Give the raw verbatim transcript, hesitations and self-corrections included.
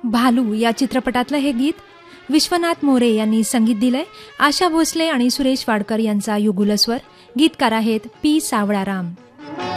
भालू या चित्रपटातलं हे गीत विश्वनाथ मोरे यांनी संगीत दिलंय. आशा भोसले आणि सुरेश वाडकर यांचा युगुलस्वर. गीतकार आहेत पी सावळाराम.